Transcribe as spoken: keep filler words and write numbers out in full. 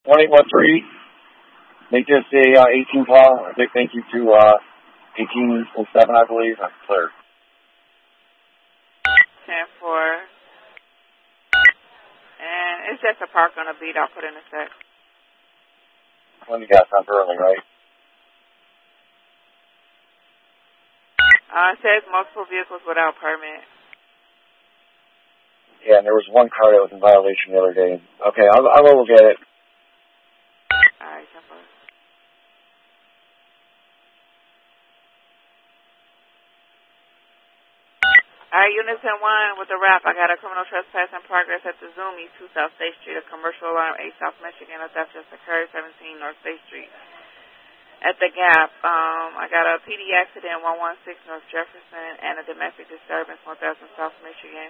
one eight one three. Make this a uh, eighteen call. A big thank you to uh, eighteen oh seven, I believe. I'm clear. ten four. And it's just a park on a beat. I'll put in a sec. When you got something early, right? Uh, it says multiple vehicles without permit. Yeah, and there was one car that was in violation the other day. Okay, I'll, I'll go look at it. All right, ten four. All right, Unison one with the wrap. I got a criminal trespass in progress at the Zoomies, two South State Street, a commercial alarm, eight South Michigan, a theft just occurred, seventeen North State Street. At the Gap, um, I got a P D accident, one one six North Jefferson, and a domestic disturbance, one thousand South Michigan.